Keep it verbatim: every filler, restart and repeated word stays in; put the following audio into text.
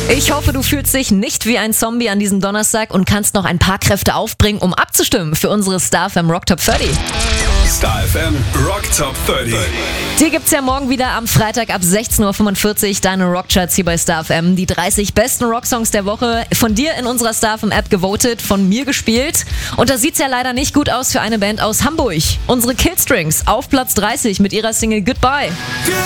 Ich hoffe, du fühlst dich nicht wie ein Zombie an diesem Donnerstag und kannst noch ein paar Kräfte aufbringen, um abzustimmen für unsere Star F M Rock Top dreißig. Star F M Rock Top dreißig. Die gibt's ja morgen wieder am Freitag ab sechzehn Uhr fünfundvierzig. Deine Rockcharts hier bei Star F M. Die dreißig besten Rocksongs der Woche von dir in unserer Star F M App gewotet, von mir gespielt. Und da sieht's ja leider nicht gut aus für eine Band aus Hamburg. Unsere Killstrings auf Platz dreißig mit ihrer Single Goodbye.